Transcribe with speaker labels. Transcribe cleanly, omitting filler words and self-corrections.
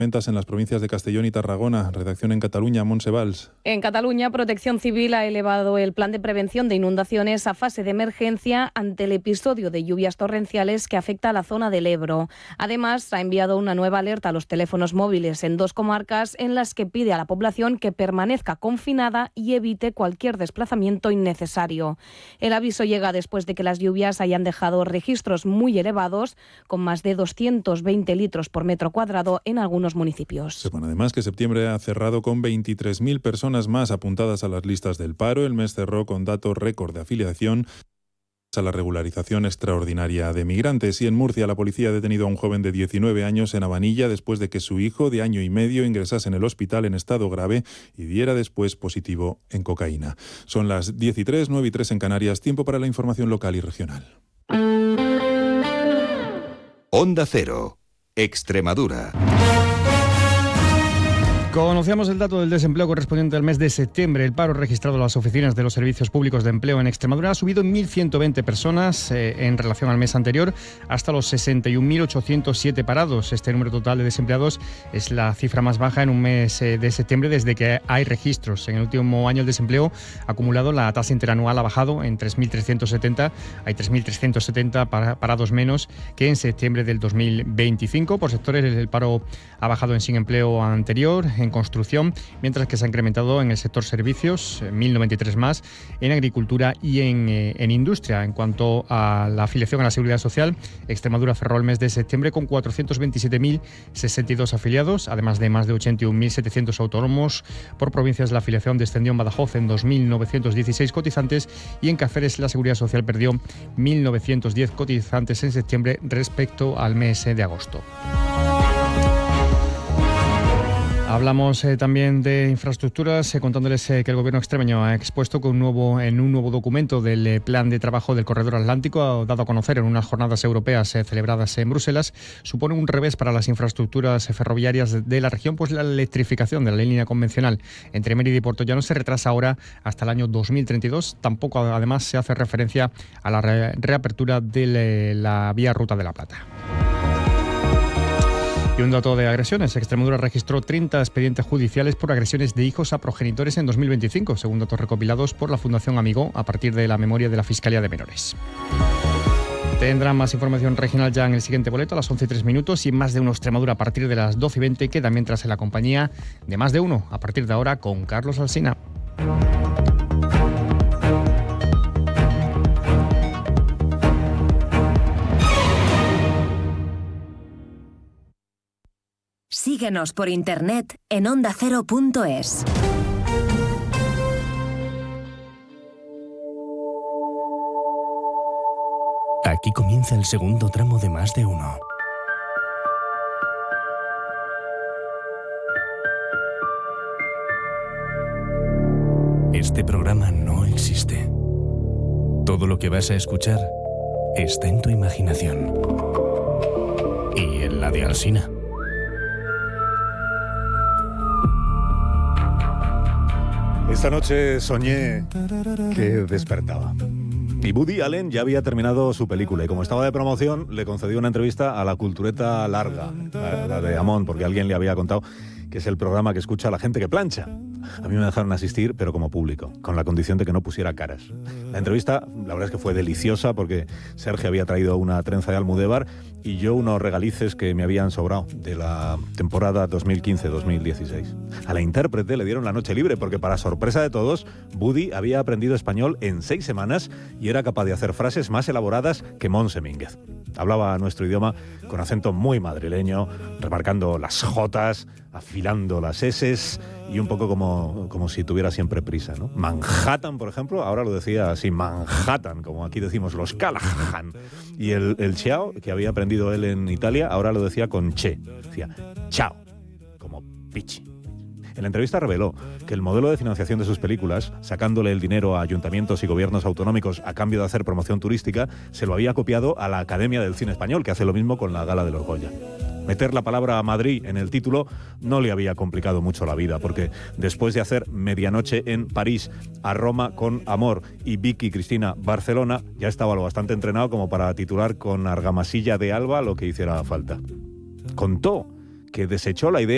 Speaker 1: Ventas en las provincias de Castellón y Tarragona. Redacción en Cataluña, Montse Valls.
Speaker 2: En Cataluña, Protección Civil ha elevado el plan de prevención de inundaciones a fase de emergencia ante el episodio de lluvias torrenciales que afecta a la zona del Ebro. Además, ha enviado una nueva alerta a los teléfonos móviles en 2 comarcas en las que pide a la población que permanezca confinada y evite cualquier desplazamiento innecesario. El aviso llega después de que las lluvias hayan dejado registros muy elevados, con más de 220 litros por metro cuadrado en algunos municipios.
Speaker 1: Sepan además que septiembre ha cerrado con 23.000 personas más apuntadas a las listas del paro. El mes cerró con datos récord de afiliación a la regularización extraordinaria de migrantes. Y en Murcia, la policía ha detenido a un joven de 19 años en Abanilla después de que su hijo de año y medio ingresase en el hospital en estado grave y diera después positivo en cocaína. Son las 10:03, 9:03 en Canarias. Tiempo para la información local y regional.
Speaker 3: Onda Cero, Extremadura.
Speaker 4: Conocíamos el dato del desempleo correspondiente al mes de septiembre. El paro registrado en las oficinas de los servicios públicos de empleo en Extremadura ha subido en 1.120 personas en relación al mes anterior, hasta los 61.807 parados. Este número total de desempleados es la cifra más baja en un mes de septiembre desde que hay registros. En el último año el desempleo acumulado, la tasa interanual ha bajado en 3.370. Hay 3.370 parados menos que en septiembre del 2025. Por sectores, el paro ha bajado en sin empleo anterior, en construcción, mientras que se ha incrementado en el sector servicios, 1.093 más, en agricultura y en industria. En cuanto a la afiliación a la Seguridad Social, Extremadura cerró el mes de septiembre con 427.062 afiliados, además de más de 81.700 autónomos. Por provincias, la afiliación descendió en Badajoz en 2.916 cotizantes y en Cáceres la Seguridad Social perdió 1.910 cotizantes en septiembre respecto al mes de agosto. Hablamos también de infraestructuras, contándoles que el gobierno extremeño ha expuesto que en un nuevo documento del plan de trabajo del Corredor Atlántico, dado a conocer en unas jornadas europeas celebradas en Bruselas, supone un revés para las infraestructuras ferroviarias de la región, pues la electrificación de la línea convencional entre Mérida y Puertollano se retrasa ahora hasta el año 2032. Tampoco, además, se hace referencia a la reapertura de la vía Ruta de la Plata. Y un dato de agresiones. Extremadura registró 30 expedientes judiciales por agresiones de hijos a progenitores en 2025, según datos recopilados por la Fundación Amigó a partir de la memoria de la Fiscalía de Menores. Tendrán más información regional ya en el siguiente boleto a las 11:03 y Más de Uno Extremadura a partir de las 12:20. Queda mientras en la compañía de Más de Uno a partir de ahora con Carlos Alsina.
Speaker 5: Síguenos por internet en ondacero.es.
Speaker 6: Aquí comienza el segundo tramo de Más de Uno. Este programa no existe. Todo lo que vas a escuchar está en tu imaginación. Y en la de Alsina.
Speaker 7: Esta noche soñé que despertaba. Y Woody Allen ya había terminado su película y como estaba de promoción le concedió una entrevista a La Cultureta Larga, la de Amón, porque alguien le había contado que es el programa que escucha a la gente que plancha. A mí me dejaron asistir, pero como público, con la condición de que no pusiera caras. La entrevista, la verdad es que fue deliciosa porque Sergio había traído una trenza de Almudévar y yo unos regalices que me habían sobrado de la temporada 2015-2016. A la intérprete le dieron la noche libre porque, para sorpresa de todos, Woody había aprendido español en 6 semanas y era capaz de hacer frases más elaboradas que Montse Mínguez. Hablaba nuestro idioma con acento muy madrileño, remarcando las jotas, afilando las eses y un poco como si tuviera siempre prisa, ¿no? Manhattan, por ejemplo, ahora lo decía así, Manhattan, como aquí decimos los Callahan. Y el ciao, que había aprendido él en Italia, ahora lo decía con che. Decía chao, como pichi. En la entrevista reveló que el modelo de financiación de sus películas, sacándole el dinero a ayuntamientos y gobiernos autonómicos a cambio de hacer promoción turística, se lo había copiado a la Academia del Cine Español, que hace lo mismo con la Gala de los Goya. Meter la palabra Madrid en el título no le había complicado mucho la vida, porque después de hacer Medianoche en París, A Roma con Amor y Vicky Cristina Barcelona, ya estaba lo bastante entrenado como para titular con Argamasilla de Alba lo que hiciera falta. Contó que desechó la idea